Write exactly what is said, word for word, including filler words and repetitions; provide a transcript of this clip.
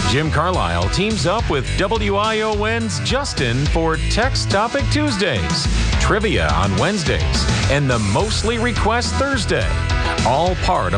Jim Carlisle teams up with W I O N's Justin for Text Topic Tuesdays, Trivia on Wednesdays, and the Mostly Request Thursday. All part of